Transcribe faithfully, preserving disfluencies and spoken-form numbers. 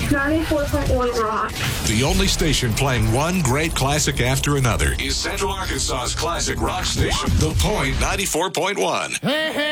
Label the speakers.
Speaker 1: ninety-four point one Rock.
Speaker 2: The only station playing one great classic after another is Central Arkansas's classic rock station, The Point ninety-four point one.